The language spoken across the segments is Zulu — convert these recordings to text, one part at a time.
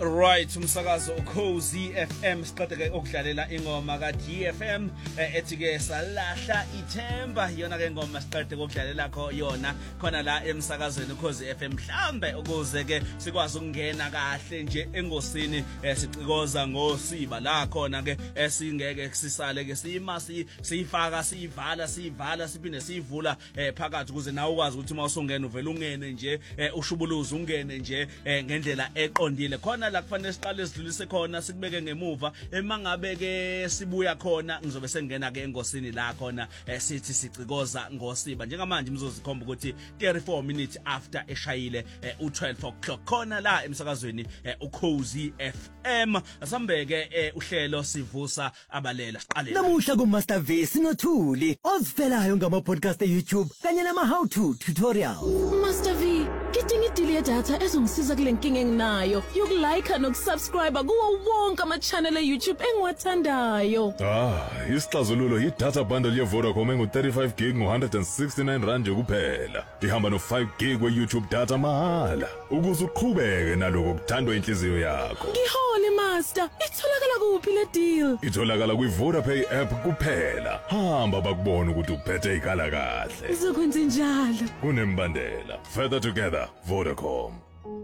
Right, umsakazo Ukhozi FM siqede ke ukudlalela ingoma ka DFM ethi ke salahla ithemba yona ke ingoma siqede ukudlalela yona khona la emsakazweni Ukhozi FM mhlambe ukuze ke sikwazi ukungena kahle nje engosini sicikoza ngosiba la khona ke singeke sisale ke siyifaka siyivala siphinde siyivula phakathi ukuze nawe ukwazi ukuthi mawusungena uvela ungene nje ushubuluza ungene nje ngendlela eqondile khona la kufanele siqale sidlulise khona sikubeke ngemuva emangabe ke sibuya khona ngizobe sengena ke engosini la khona sithi sicikoza ngosiba njengamanje mzozikhomba ukuthi 34 minutes after eshayile u12 o'clock khona la emsakazweni Ukhozi FM asambeke uhlelo sivusa abalela siqale namuhla ku Master V sinothuli ozifelayo ngama podcast eYouTube kanye nama how to tutorial. Master V ngidinga idili yedatha ezongisiza kule nkinga enginayo yokulike nokusubscribe kuwo wonke ama channel eYouTube engiwathandayo. Isixazululo yi-data bundle ye-Vodacom engu-35 gig ngo-169 rand kuphela. Ihamba no-5 gig we-YouTube data mahala ukuze uqhubeke naloko kuthandwa inhliziyo yakho. Ngihole Master, itholakala kuphi le deal? Itholakala kwi-Vodapay app kuphela. Hamba bakubona ukuthi uphethe ikhala kahle. Ngizokwenza njalo. Kunembandela. Further together, Vodacom.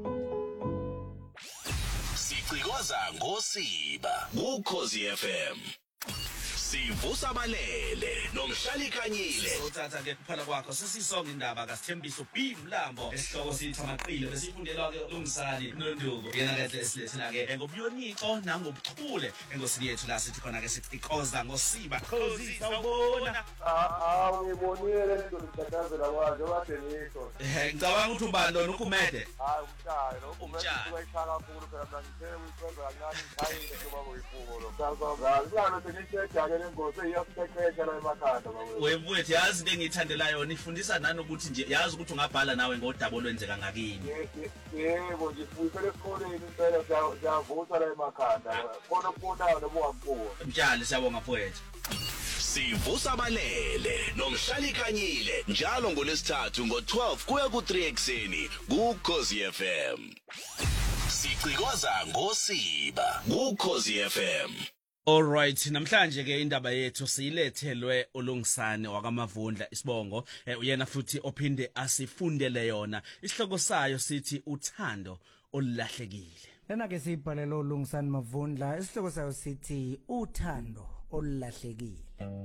Sicikoza ngosiba Ukhozi FM. Sivusa abalele nomhlali khanyile. Uthatha ke kuphala kwakho sesisonga indaba kaSithembiso B Mlambo esihloko sithi amaqilo lesifundela ke uMsali noNduku yena ke silethina ke ngobuyoniko nangobuchule engosini yethu la sithi khona ke sicikoza ngosiba Khozi sawubona. Ngibonile lento lithathazela kwaje kade ngikho. Ngicabanga ukuthi ubani lona ukumede. Umthayi lo umthayi uyayishala kakhulu phela manje ngithele uyikwenza kancane ngithayile ngoba uyifuko lo. Ngizama sengithi lengosi iyasiqeqesha la emakhanda bawethu. Wemfowethu yazi into engithandela yona ifundisa nani ukuthi nje yazi ukuthi ungabhala nawe ngodaba olwenzeka ngakini. Yebo nje sifundisele esikoleni impela siyavusa la emakhanda. Khona kubonayo noma ungakuwa. Mtshali siyabonga mfowethu. Sivusa abalele nomhlali khanyile njalo ngolesithathu ngo12 kuya ku3 ekseni kuKhozi FM. Sicikoza ngosiba kuKhozi FM. Alright, namhlanje ke indaba yethu siyilethelwe uLungisane wakamavundla isibongo uyena futhi ophinde asifundele yona. Isihloko sayo sithi uthando olulahlekile. Lena ke sibhalele uLungisane Mavundla isihloko sayo sithi uthando olulahlekile.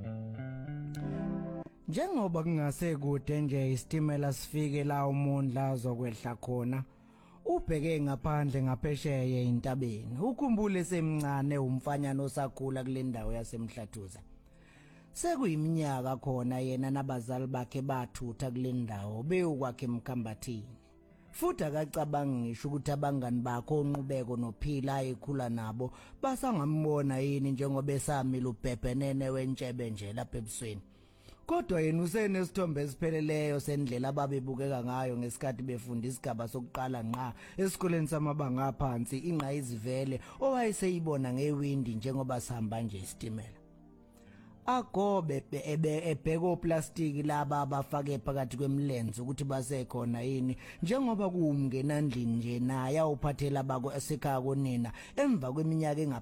Njengoba kungase kude nje isitimela sifike la uMondla azokwehla khona ubheke ngaphandle ngaphesheya entabeni ukhumbule semncane umfanyana osakhula kule ndawo yaseMhlathuza sekuyiminyaka khona yena nabazali bakhe bathutha kule ndawo beyokwakhe eMkhambathini futhi akacabanga ngisho ukuthi abangani bakhe onqubeko nophila ekhula nabo basangambona yini njengoba esamile ubhebhenene wentshebe nje lapha ebusweni. Kodwa yena usenesithombe esipheleleyo sendlela ababebukeka ngayo ngesikhathi befunda isigaba sokuqala nqa esikoleni samabanga aphansi ingqayizivele owayeseyibona ngewindi njengoba sihamba nje isitimela. Agobe ebheka oplastic laba abafake phakathi kwemlenze ukuthi basekhona yini njengoba kuumngenandlini nje naye awuphathela bako esekhaya konina emva kweminyaka